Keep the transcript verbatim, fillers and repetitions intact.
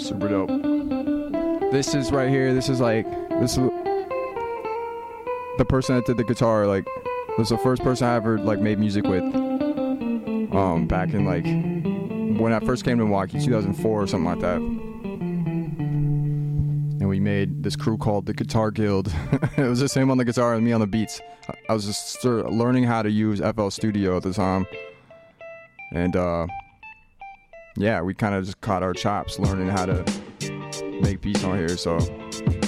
Super dope. This is right here. This is like this is the person that did the guitar. Like, was the first person I ever like made music with. Um, back in like when I first came to Milwaukee, two thousand four or something like that. And we made this crew called the Guitar Guild. It was just him on the guitar and me on the beats. I was just sort of learning how to use F L Studio at the time. And uh, yeah, we kind of just caught our chops learning how to make beats on here. So